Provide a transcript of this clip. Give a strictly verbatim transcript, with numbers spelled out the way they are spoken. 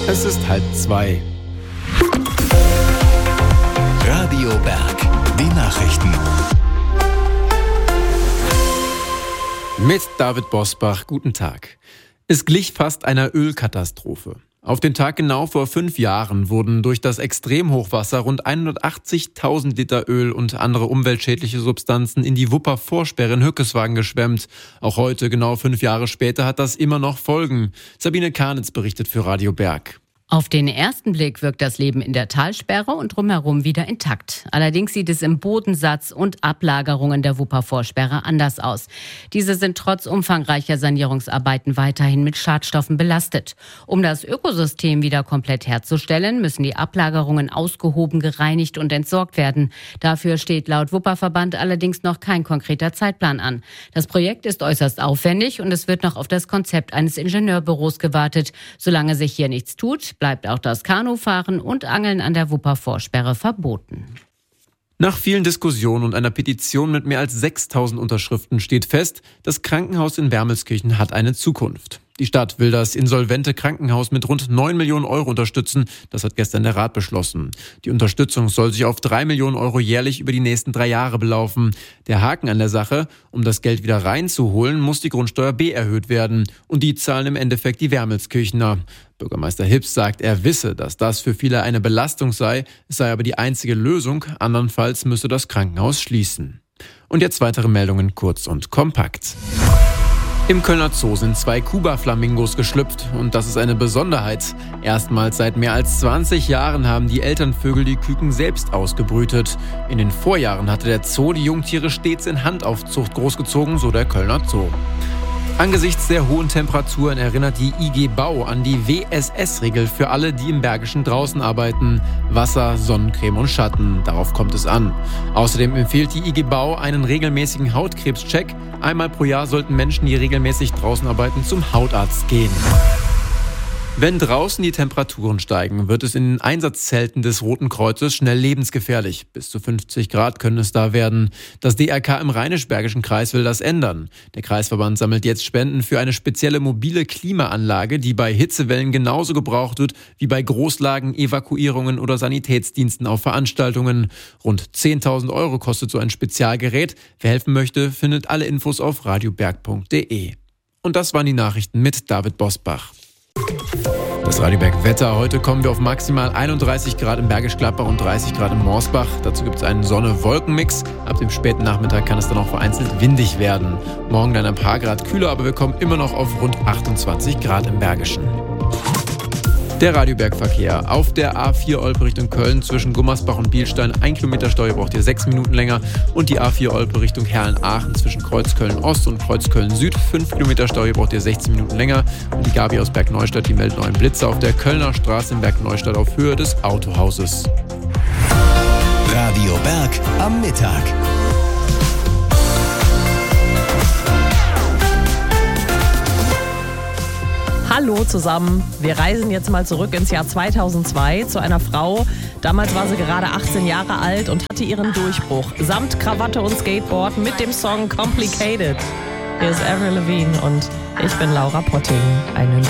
Es ist halb zwei. Radio Berg, die Nachrichten. Mit David Bosbach, guten Tag. Es glich fast einer Ölkatastrophe. Auf den Tag genau vor fünf Jahren wurden durch das Extremhochwasser rund hundertachtzigtausend Liter Öl und andere umweltschädliche Substanzen in die Wupper-Vorsperre in Hückeswagen geschwemmt. Auch heute, genau fünf Jahre später, hat das immer noch Folgen. Sabine Karnitz berichtet für Radio Berg. Auf den ersten Blick wirkt das Leben in der Talsperre und drumherum wieder intakt. Allerdings sieht es im Bodensatz und Ablagerungen der Wupper-Vorsperre anders aus. Diese sind trotz umfangreicher Sanierungsarbeiten weiterhin mit Schadstoffen belastet. Um das Ökosystem wieder komplett herzustellen, müssen die Ablagerungen ausgehoben, gereinigt und entsorgt werden. Dafür steht laut Wupperverband allerdings noch kein konkreter Zeitplan an. Das Projekt ist äußerst aufwendig und es wird noch auf das Konzept eines Ingenieurbüros gewartet. Solange sich hier nichts tut, bleibt auch das Kanufahren und Angeln an der Wupper-Vorsperre verboten. Nach vielen Diskussionen und einer Petition mit mehr als sechstausend Unterschriften steht fest, das Krankenhaus in Wermelskirchen hat eine Zukunft. Die Stadt will das insolvente Krankenhaus mit rund neun Millionen Euro unterstützen. Das hat gestern der Rat beschlossen. Die Unterstützung soll sich auf drei Millionen Euro jährlich über die nächsten drei Jahre belaufen. Der Haken an der Sache: Um das Geld wieder reinzuholen, muss die Grundsteuer B erhöht werden. Und die zahlen im Endeffekt die Wermelskirchener. Bürgermeister Hips sagt, er wisse, dass das für viele eine Belastung sei. Es sei aber die einzige Lösung. Andernfalls müsse das Krankenhaus schließen. Und jetzt weitere Meldungen kurz und kompakt. Im Kölner Zoo sind zwei Kuba-Flamingos geschlüpft und das ist eine Besonderheit. Erstmals seit mehr als zwanzig Jahren haben die Elternvögel die Küken selbst ausgebrütet. In den Vorjahren hatte der Zoo die Jungtiere stets in Handaufzucht großgezogen, so der Kölner Zoo. Angesichts der hohen Temperaturen erinnert die I G Bau an die W S S-Regel für alle, die im Bergischen draußen arbeiten. Wasser, Sonnencreme und Schatten, darauf kommt es an. Außerdem empfiehlt die I G Bau einen regelmäßigen Hautkrebscheck. Einmal pro Jahr sollten Menschen, die regelmäßig draußen arbeiten, zum Hautarzt gehen. Wenn draußen die Temperaturen steigen, wird es in den Einsatzzelten des Roten Kreuzes schnell lebensgefährlich. Bis zu fünfzig Grad können es da werden. Das D R K im Rheinisch-Bergischen Kreis will das ändern. Der Kreisverband sammelt jetzt Spenden für eine spezielle mobile Klimaanlage, die bei Hitzewellen genauso gebraucht wird wie bei Großlagen, Evakuierungen oder Sanitätsdiensten auf Veranstaltungen. Rund zehntausend Euro kostet so ein Spezialgerät. Wer helfen möchte, findet alle Infos auf radioberg punkt de. Und das waren die Nachrichten mit David Bosbach. Das Radio Berg Wetter. Heute kommen wir auf maximal einunddreißig Grad im Bergisch Gladbach und dreißig Grad im Morsbach. Dazu gibt es einen Sonne-Wolken-Mix. Ab dem späten Nachmittag kann es dann auch vereinzelt windig werden. Morgen dann ein paar Grad kühler, aber wir kommen immer noch auf rund achtundzwanzig Grad im Bergischen. Der Radiobergverkehr. Auf der A vier Olpe Richtung Köln zwischen Gummersbach und Bielstein ein Kilometer Stau, ihr braucht ihr sechs Minuten länger. Und die A vier Olpe Richtung Herlen-Aachen zwischen Kreuzköln Ost und Kreuzköln Süd fünf Kilometer Stau, ihr braucht ihr sechzehn Minuten länger. Und die Gabi aus Bergneustadt, die meldet neuen Blitzer auf der Kölner Straße in Bergneustadt auf Höhe des Autohauses. Radio Berg am Mittag. Hallo zusammen, wir reisen jetzt mal zurück ins Jahr zweitausendzwei zu einer Frau. Damals war sie gerade achtzehn Jahre alt und hatte ihren Durchbruch. Samt Krawatte und Skateboard mit dem Song Complicated. Hier ist Avril Lavigne und ich bin Laura Potting. Einen